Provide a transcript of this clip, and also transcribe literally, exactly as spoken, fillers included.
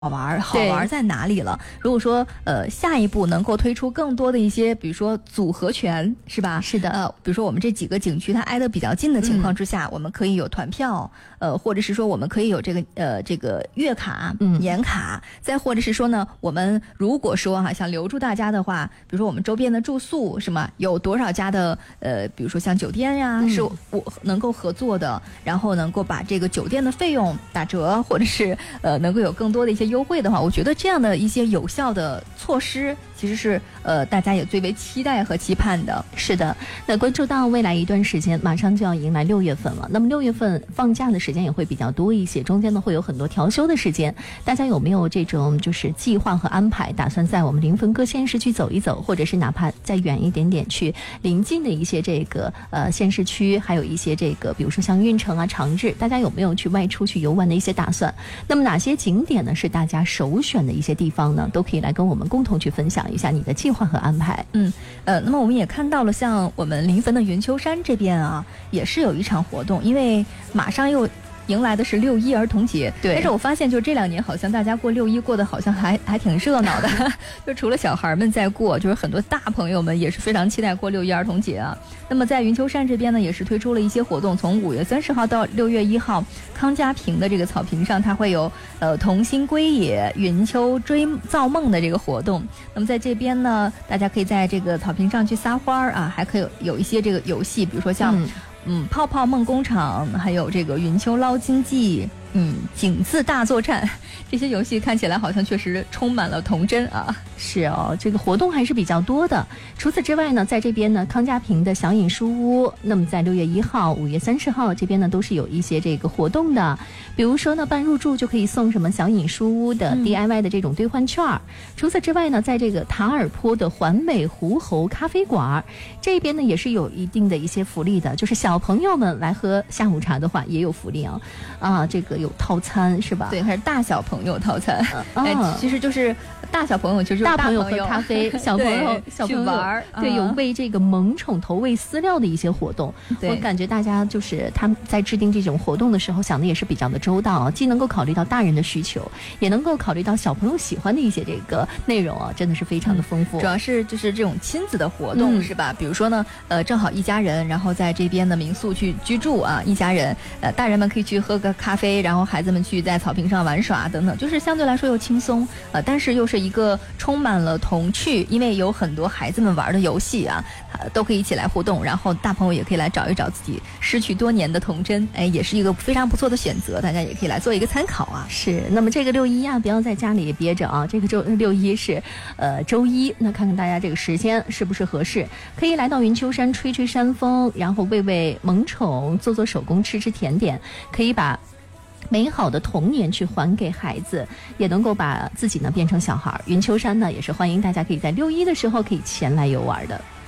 好玩好玩在哪里了？如果说呃下一步能够推出更多的一些，比如说组合拳，是吧？ 是的， 呃，比如说我们这几个景区它挨得比较近的情况之下，嗯、我们可以有团票，呃，或者是说我们可以有这个呃这个月卡、 嗯、 年卡，再或者是说呢，我们如果说哈、啊、想留住大家的话，比如说我们周边的住宿是吗？有多少家的呃，比如说像酒店呀、啊，嗯、是我能够合作的，然后能够把这个酒店的费用打折，或者是呃能够有更多的一些优惠的话，我觉得这样的一些有效的措施其实是呃大家也最为期待和期盼的。 是的，那关注到未来一段时间，马上就要迎来六月份了。那么六月份放假的时间也会比较多一些，中间呢会有很多调休的时间。大家有没有这种就是计划和安排，打算在我们临汾各县市去走一走，或者是哪怕再远一点点去临近的一些这个呃县市区，还有一些这个比如说像运城啊、长治，大家有没有去外出去游玩的一些打算？那么哪些景点呢是大家首选的一些地方呢？都可以来跟我们共同去分享一下你的计划和安排。 嗯，呃，那么我们也看到了，像我们临汾的云丘山这边啊，也是有一场活动，因为马上又迎来的是六一儿童节， 对。 但是我发现，就这两年好像大家过六一过得好像还还挺热闹的，就除了小孩们在过，就是很多大朋友们也是非常期待过六一儿童节啊。那么在云丘山这边呢，也是推出了一些活动，从五月三十号到六月一号，康家坪的这个草坪上，它会有呃童心归野、云丘追造梦的这个活动。那么在这边呢，大家可以在这个草坪上去撒花啊，还可以有有一些这个游戏，比如说像。嗯嗯，泡泡梦工厂，还有这个云丘捞金记，嗯，景字大作战，这些游戏看起来好像确实充满了童真啊。 是哦，这个活动还是比较多的。除此之外呢，在这边呢，康家坪的小影书屋，那么在六月一号、五月三十号这边呢，都是有一些这个活动的。比如说呢，办入住就可以送什么小影书屋的 D I Y 的这种兑换券。嗯、除此之外呢，在这个塔尔坡的环美狐猴咖啡馆这边呢，也是有一定的一些福利的，就是小朋友们来喝下午茶的话也有福利啊。啊，这个有套餐是吧？ 对，还是大小朋友套餐。 嗯、 哎，其实就是大小朋友就是大朋友喝咖啡，小朋友小朋友玩， 对，有喂这个萌宠投喂饲料的一些活动。我感觉大家就是他们在制定这种活动的时候想的也是比较的周到啊，既能够考虑到大人的需求，也能够考虑到小朋友喜欢的一些这个内容啊，真的是非常的丰富。 嗯、主要是就是这种亲子的活动、嗯、是吧？比如说呢，呃，正好一家人，然后在这边的民宿去居住啊，一家人，呃，大人们可以去喝个咖啡，然后孩子们去在草坪上玩耍等等，就是相对来说又轻松，呃，但是又是一个充满了童趣，因为有很多孩子们玩的游戏啊，呃、都可以一起来互动，然后大朋友也可以来找一找自己失去多年的童真，哎，也是一个非常不错的选择，大家也可以来做一个参考啊。 是，那么这个六一啊，不要在家里憋着啊，这个周六一是呃周一，那看看大家这个时间是不是合适，可以来到云丘山吹吹山风，然后喂喂萌宠，做做手工，吃吃甜点，可以把美好的童年去还给孩子，也能够把自己呢变成小孩。云丘山呢也是欢迎大家可以在六一的时候可以前来游玩的。